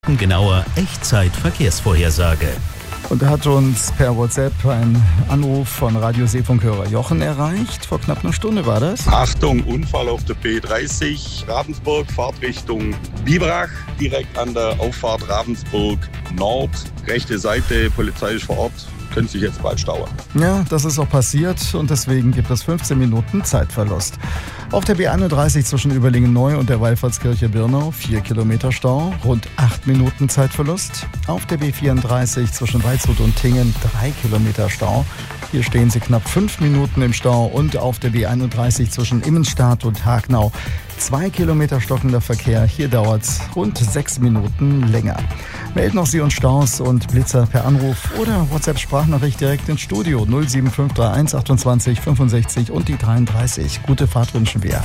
Genauer Echtzeit-Verkehrsvorhersage. Und da hat uns per WhatsApp ein Anruf von Radio-Seefunkhörer Jochen erreicht. Vor knapp einer Stunde war das. Achtung, Unfall auf der B30 Ravensburg, Fahrtrichtung Biberach, direkt an der Auffahrt Ravensburg Nord. Rechte Seite, Polizei ist vor Ort, könnte sich jetzt bald stauen. Ja, das ist auch passiert und deswegen gibt es 15 Minuten Zeitverlust. Auf der B31 zwischen Überlingen-Neu und der Wallfahrtskirche Birnau 4 Kilometer Stau, rund 8 Minuten Zeitverlust. Auf der B34 zwischen Waldshut und Tingen 3 Kilometer Stau. Hier stehen Sie knapp 5 Minuten im Stau. Und auf der B31 zwischen Immenstadt und Hagnau 2 Kilometer stockender Verkehr. Hier dauert es rund 6 Minuten länger. Melden auch Sie uns Staus und Blitzer per Anruf oder WhatsApp-Sprachnachricht direkt ins Studio 07531 28 65 und die 33. Gute Fahrt wünschen wir.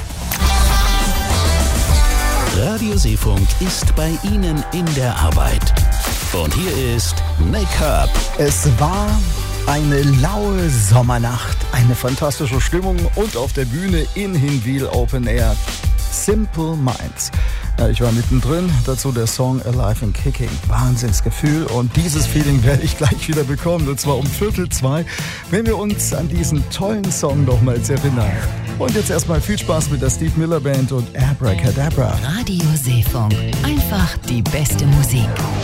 Radio Seefunk ist bei Ihnen in der Arbeit. Und hier ist Make-up. Es war eine laue Sommernacht, eine fantastische Stimmung und auf der Bühne in Hinwil Open Air Simple Minds. Ja, ich war mittendrin, dazu der Song Alive and Kicking. Wahnsinnsgefühl und dieses Feeling werde ich gleich wieder bekommen, und zwar um 1:45, wenn wir uns an diesen tollen Song nochmals erinnern. Und jetzt erstmal viel Spaß mit der Steve Miller Band und Abracadabra. Radio Seefunk, einfach die beste Musik.